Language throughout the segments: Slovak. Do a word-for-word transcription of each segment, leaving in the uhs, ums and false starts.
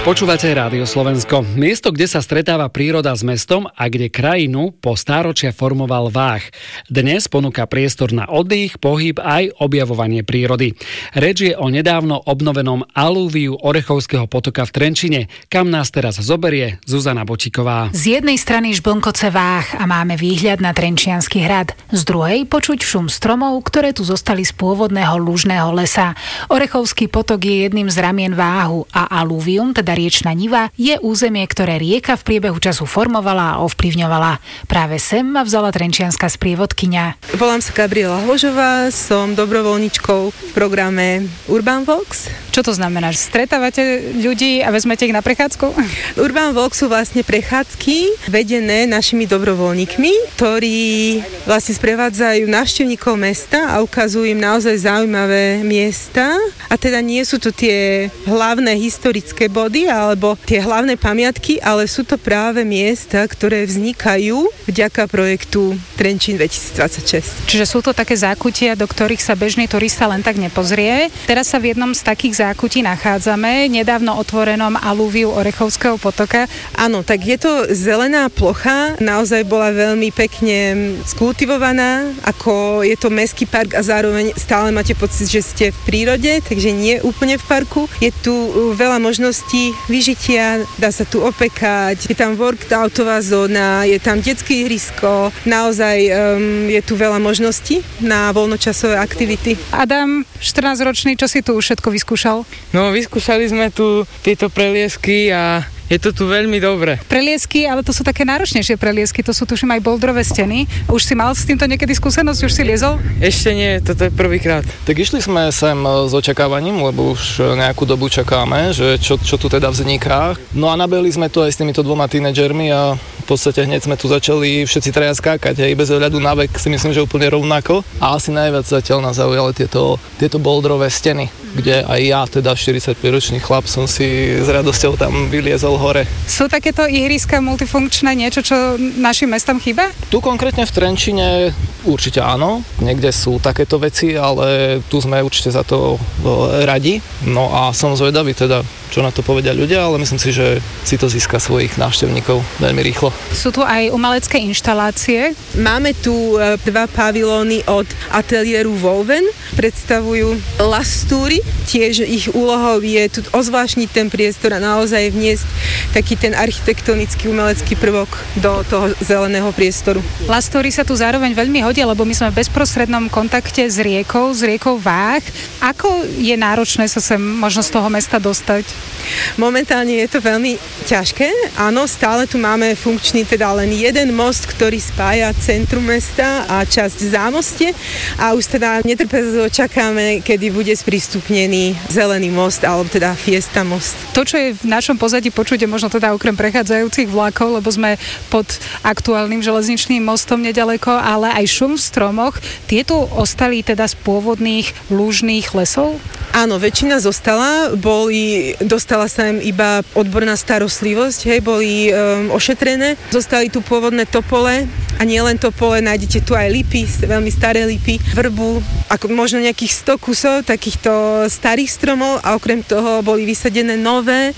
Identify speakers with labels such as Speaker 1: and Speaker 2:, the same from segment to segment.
Speaker 1: Počúvate Rádio Slovensko. Miesto, kde sa stretáva príroda s mestom a kde krajinu po stáročia formoval váh. Dnes ponúka priestor na oddych, pohyb aj objavovanie prírody. Reč je o nedávno obnovenom alúviu Orechovského potoka v Trenčine, kam nás teraz zoberie Zuzana Bočíková.
Speaker 2: Z jednej strany žblnkoce váh a máme výhľad na Trenčiansky hrad. Z druhej počuť šum stromov, ktoré tu zostali z pôvodného lužného lesa. Orechovský potok je jedným z ramien váhu a alúvium, teda riečna niva, je územie, ktoré rieka v priebehu času formovala a ovplyvňovala. Práve sem ma vzala trenčianska sprievodkyňa.
Speaker 3: Volám sa Gabriela Hložová, som dobrovoľničkou v programe Urban Walks.
Speaker 2: Čo to znamená? Stretávate ľudí a vezmete ich na prechádzku?
Speaker 3: Urban Walks sú vlastne prechádzky vedené našimi dobrovoľníkmi, ktorí vlastne sprevádzajú návštevníkov mesta a ukazujú im naozaj zaujímavé miesta. A teda nie sú to tie hlavné historické body alebo tie hlavné pamiatky, ale sú to práve miesta, ktoré vznikajú vďaka projektu Trenčín dvetisícdvadsaťšesť.
Speaker 2: Čiže sú to také zákutia, do ktorých sa bežný turista len tak nepozrie. Teraz sa v jednom z takých zákutí nachádzame, nedávno otvorenom alúviu Orechovského potoka.
Speaker 3: Áno, tak je to zelená plocha, naozaj bola veľmi pekne skultivovaná, ako je to mestský park a zároveň stále máte pocit, že ste v prírode, takže nie úplne v parku. Je tu veľa možností vyžitia, dá sa tu opekať, je tam workoutová zóna, je tam detské ihrisko, naozaj um, je tu veľa možností na voľnočasové aktivity.
Speaker 2: Adam, štrnásťročný, čo si tu už všetko vyskúšal?
Speaker 4: No, vyskúšali sme tu tieto preliesky a je to tu veľmi dobre.
Speaker 2: Preliesky, ale to sú také náročnejšie preliesky, to sú tuším aj bouldrové steny. Už si mal s týmto niekedy skúsenosť, už si liezol?
Speaker 4: Ešte nie, toto je prvýkrát.
Speaker 5: Tak išli sme sem s očakávaním, lebo už nejakú dobu čakáme, že čo, čo tu teda vzniká. No a nabehli sme tu aj s týmito dvoma tínedžermi a v podstate hneď sme tu začali všetci traja skákať, aj bez ohľadu na vek, si myslím, že úplne rovnako. A asi najviac zatiaľ nás zaujali tieto, tieto bouldrové steny, kde aj ja, teda štyridsaťpäťročný chlap, som si s radosťou tam vyliezol hore.
Speaker 2: Sú takéto ihriska multifunkčné niečo, čo našim mestám chýba?
Speaker 5: Tu konkrétne v Trenčine určite áno, niekde sú takéto veci, ale tu sme určite za to radi. No a som zvedavý teda, čo na to povedia ľudia, ale myslím si, že si to získa svojich návštevníkov veľmi rýchlo.
Speaker 2: Sú tu aj umelecké inštalácie.
Speaker 3: Máme tu dva pavilóny od ateliéru Woven, predstavujú lastúry, tiež ich úlohou je tu ozvláštniť ten priestor a naozaj vniesť taký ten architektonický umelecký prvok do toho zeleného priestoru.
Speaker 2: Lastúry sa tu zároveň veľmi hodia, lebo my sme v bezprostrednom kontakte s riekou, s riekou Váh. Ako je náročné sa sem možno z toho mesta dostať?
Speaker 3: Momentálne je to veľmi ťažké. Áno, stále tu máme funkčný teda len jeden most, ktorý spája centrum mesta a časť Zámostie a už teda netrpezlivo čakáme, kedy bude sprístupnený zelený most alebo teda Fiesta most.
Speaker 2: To, čo je v našom pozadí počuť, je možno teda okrem prechádzajúcich vlakov, lebo sme pod aktuálnym železničným mostom nedaleko, ale aj šum v stromoch. Tieto ostali teda z pôvodných lúžnych lesov?
Speaker 3: Áno, väčšina zostala, boli, dostala sa im iba odborná starostlivosť, hej, boli um, ošetrené. Zostali tu pôvodné topole a nielen topole, nájdete tu aj lipy, veľmi staré lipy, vrbu, ako možno nejakých sto kusov takýchto starých stromov a okrem toho boli vysadené nové,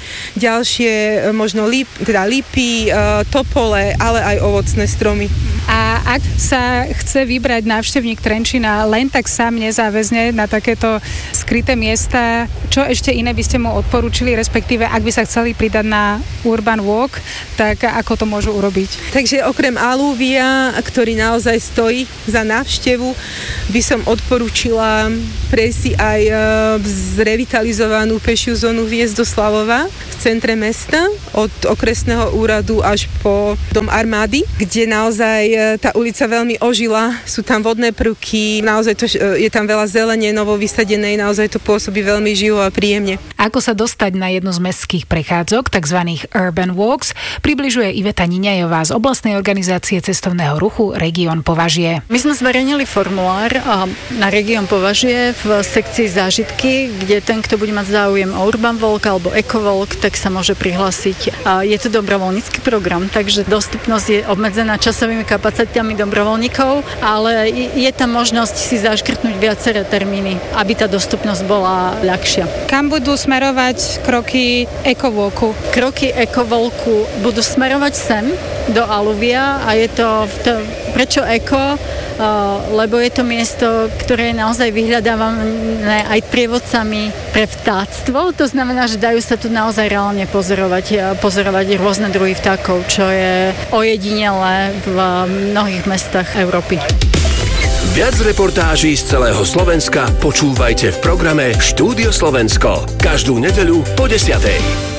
Speaker 3: ďalšie možno lip, teda lipy, uh, topole, ale aj ovocné stromy.
Speaker 2: A ak sa chce vybrať návštevník Trenčína len tak sám nezáväzne na takéto skryté miesta, čo ešte iné by ste mu odporúčili, respektíve ak by sa chceli pridať na Urban Walk, tak ako to môžu urobiť?
Speaker 3: Takže okrem alúvia, ktorý naozaj stojí za návštevu, by som odporúčila prejsť si aj zrevitalizovanú pešiu zónu Hviezdoslavova v centre mesta, od okresného úradu až po Dom armády, kde naozaj tá ulica veľmi ožila, sú tam vodné prvky, naozaj to, je tam veľa zelene, novo vysadenej, naozaj to pôsobí veľmi živo a príjemne.
Speaker 2: Ako sa dostať na jednu z mestských prechádzok, tzv. Urban Walks, približuje Iveta Niňajová z oblastnej organizácie Cestovný cestovného ruchu Región Považie.
Speaker 6: My sme zverejnili formulár na Región Považie v sekcii zážitky, kde ten, kto bude mať záujem o Urban Walk alebo Eco Walk, tak sa môže prihlásiť. Je to dobrovoľnícky program, takže dostupnosť je obmedzená časovými kapacitami dobrovoľníkov, ale je tam možnosť si zaškrtnúť viaceré termíny, aby tá dostupnosť bola ľahšia.
Speaker 7: Kam budú smerovať kroky Eco Walku?
Speaker 6: Kroky Eco Walku budú smerovať sem, do Aluvia a je to, to prečo Eko? Lebo je to miesto, ktoré je naozaj vyhľadávané aj prievodcami pre vtáctvo. To znamená, že dajú sa tu naozaj reálne pozorovať, pozorovať rôzne druhy vtákov, čo je ojedinelé v mnohých mestách Európy.
Speaker 8: Viac reportáží z celého Slovenska počúvajte v programe Štúdio Slovensko každú nedeľu po desiatej.